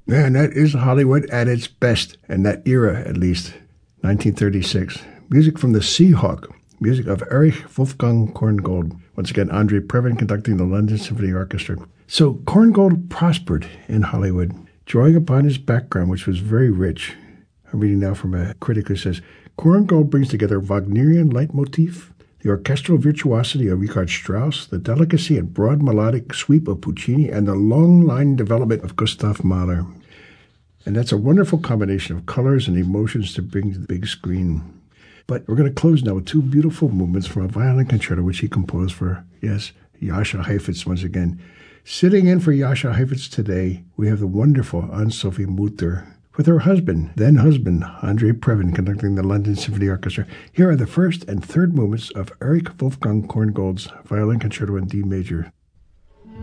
Yeah, and that is Hollywood at its best, and that era at least, 1936. Music from the Seahawk, music of Erich Wolfgang Korngold. Once again, Andre Previn conducting the London Symphony Orchestra. So Korngold prospered in Hollywood, drawing upon his background, which was very rich. I'm reading now from a critic who says, Korngold brings together Wagnerian leitmotif, the orchestral virtuosity of Richard Strauss, the delicacy and broad melodic sweep of Puccini, and the long-line development of Gustav Mahler. And that's a wonderful combination of colors and emotions to bring to the big screen. But we're going to close now with two beautiful movements from a violin concerto which he composed for, yes, Jascha Heifetz once again. Sitting in for Jascha Heifetz today, we have the wonderful Anne-Sophie Mutter with her husband, then husband, Andre Previn, conducting the London Symphony Orchestra. Here are the first and third movements of Erich Wolfgang Korngold's Violin Concerto in D major.